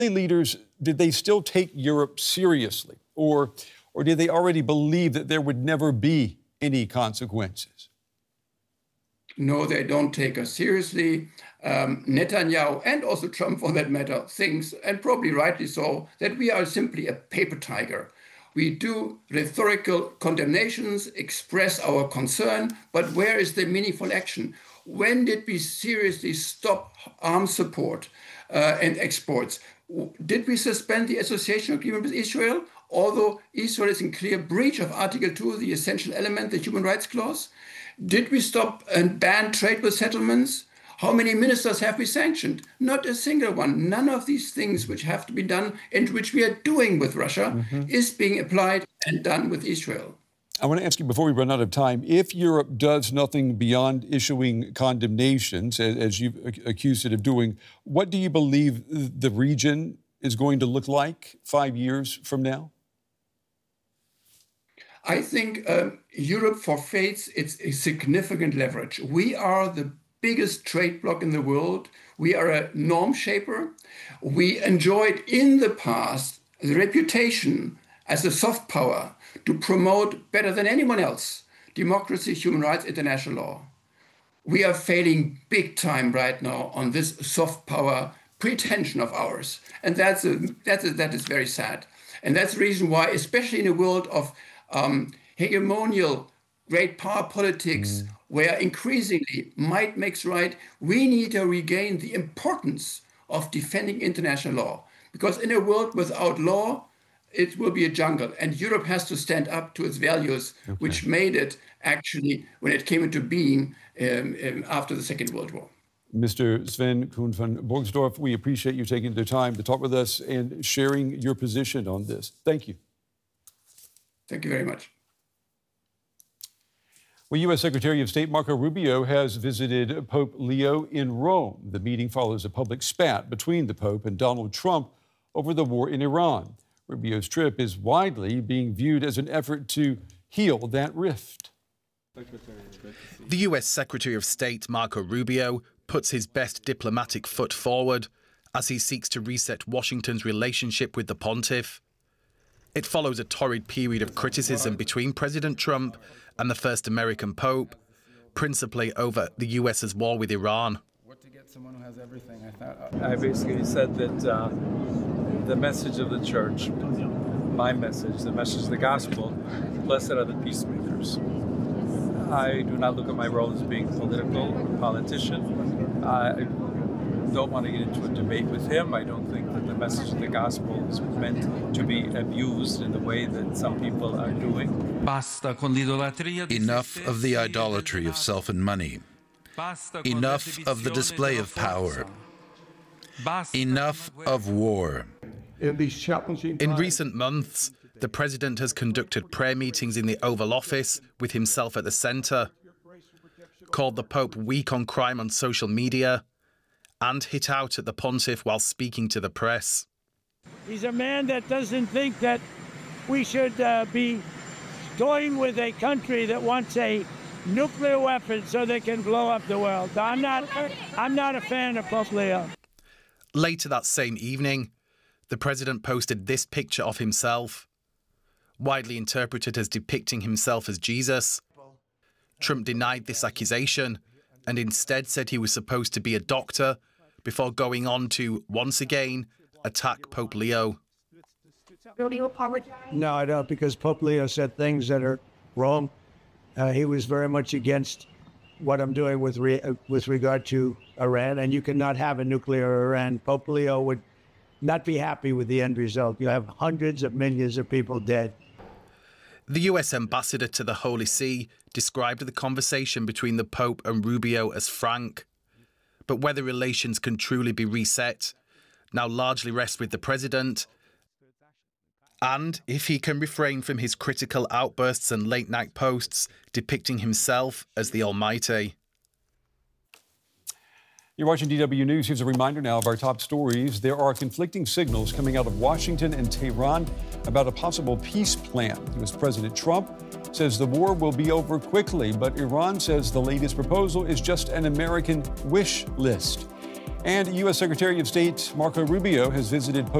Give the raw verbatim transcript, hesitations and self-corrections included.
leaders, did they still take Europe seriously? Or, or did they already believe that there would never be any consequences? No, they don't take us seriously. Um, Netanyahu, and also Trump for that matter, thinks, and probably rightly so, that we are simply a paper tiger. We do rhetorical condemnations, express our concern, but where is the meaningful action? When did we seriously stop arms support uh, and exports? Did we suspend the association agreement with Israel, although Israel is in clear breach of Article two, the essential element, the human rights clause? Did we stop and ban trade with settlements? How many ministers have we sanctioned? Not a single one. None of these things which have to be done and which we are doing with Russia mm-hmm. is being applied and done with Israel. I want to ask you, before we run out of time, if Europe does nothing beyond issuing condemnations, as you've accused it of doing, what do you believe the region is going to look like five years from now? I think um, Europe forfeits its significant leverage. We are the biggest trade bloc in the world. We are a norm shaper. We enjoyed in the past the reputation as a soft power to promote better than anyone else democracy, human rights, international law. We are failing big time right now on this soft power pretension of ours. And that's a, that's a, that is very sad. And that's the reason why, especially in a world of um, hegemonial great power politics, mm. where increasingly might makes right, we need to regain the importance of defending international law. Because in a world without law, it will be a jungle. And Europe has to stand up to its values, okay. which made it actually, when it came into being um, um, after the Second World War. Mister Sven Kuhn van Borgesdorf, we appreciate you taking the time to talk with us and sharing your position on this. Thank you. Thank you very much. Well, U S Secretary of State Marco Rubio has visited Pope Leo in Rome. The meeting follows a public spat between the Pope and Donald Trump over the war in Iran. Rubio's trip is widely being viewed as an effort to heal that rift. The U S Secretary of State Marco Rubio puts his best diplomatic foot forward as he seeks to reset Washington's relationship with the pontiff. It follows a torrid period of criticism between President Trump and the first American Pope, principally over the U S's war with Iran. I basically said that uh, the message of the church, my message, the message of the gospel, blessed are the peacemakers. I do not look at my role as being political or politician. I don't want to get into a debate with him. I don't think that the message of the gospel is meant to be abused in the way that some people are doing. Enough of the idolatry of self and money. Enough of the display of power. Enough of war. In recent months, the president has conducted prayer meetings in the Oval Office with himself at the center, called the Pope weak on crime on social media, and hit out at the pontiff while speaking to the press. He's a man that doesn't think that we should uh, be toying with a country that wants a nuclear weapon so they can blow up the world. I'm not, I'm not a fan of Pope Leo. Later that same evening, the president posted this picture of himself, widely interpreted as depicting himself as Jesus. Trump denied this accusation and instead said he was supposed to be a doctor before going on to, once again, attack Pope Leo. No, I don't, because Pope Leo said things that are wrong. Uh, he was very much against what I'm doing with re with regard to Iran, and you cannot have a nuclear Iran. Pope Leo would not be happy with the end result. You have hundreds of millions of people dead. The U S ambassador to the Holy See described the conversation between the Pope and Rubio as frank. But whether relations can truly be reset now largely rests with the president, and if he can refrain from his critical outbursts and late-night posts depicting himself as the Almighty. You're watching D W News. Here's a reminder now of our top stories. There are conflicting signals coming out of Washington and Tehran about a possible peace plan. U S President Trump says the war will be over quickly, but Iran says the latest proposal is just an American wish list. And U S Secretary of State Marco Rubio has visited Pope